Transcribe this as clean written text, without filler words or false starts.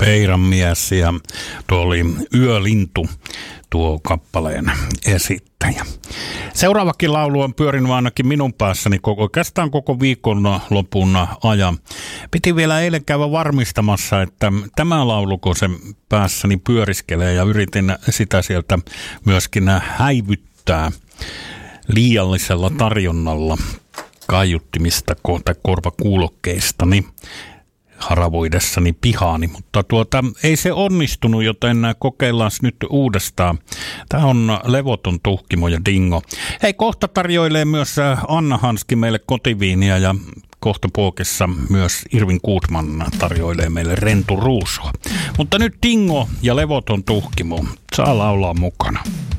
Peiran mies ja tuo oli Yölintu, tuo kappaleen esittäjä. Seuraavakin laulu on pyörinyt ainakin minun päässäni oikeastaan koko viikonlopun ajan. Piti vielä eilen käydä varmistamassa, että tämä lauluko se päässäni pyöriskelee ja yritin sitä sieltä myöskin häivyttää liiallisella tarjonnalla kaiuttimista tai korvakuulokkeistani haravoidessani pihaani, mutta ei se onnistunut, joten kokeillaan nyt uudestaan. Tämä on Levoton tuhkimo ja Dingo. Hei, kohta tarjoilee myös Anna Hanski meille kotiviiniä ja kohta puokessa myös Irvin Goodman tarjoilee meille Rentu Ruusoa. Mutta nyt Dingo ja Levoton tuhkimo saa laulaa mukana.